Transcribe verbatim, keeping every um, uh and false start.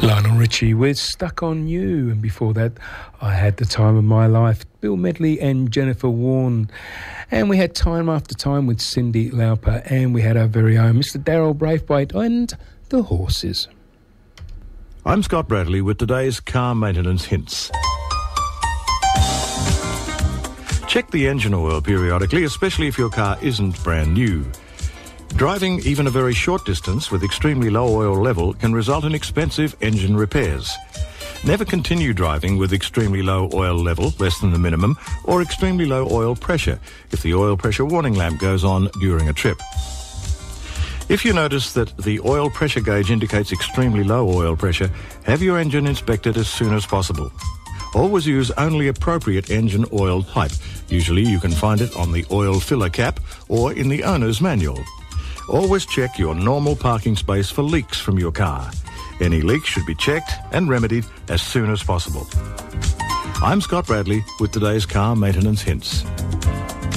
Lionel Richie with Stuck on You, and before that I had The Time of My Life, Bill Medley and Jennifer Warne, and we had Time After Time with Cyndi Lauper, and we had our very own Mister Daryl Braithwaite and The Horses. I'm Scott Bradley with today's car maintenance hints. Check the engine oil periodically, especially if your car isn't brand new. Driving even a very short distance with extremely low oil level can result in expensive engine repairs. Never continue driving with extremely low oil level, less than the minimum, or extremely low oil pressure if the oil pressure warning lamp goes on during a trip. If you notice that the oil pressure gauge indicates extremely low oil pressure, have your engine inspected as soon as possible. Always use only appropriate engine oil type. Usually you can find it on the oil filler cap or in the owner's manual. Always check your normal parking space for leaks from your car. Any leaks should be checked and remedied as soon as possible. I'm Scott Bradley with today's car maintenance hints.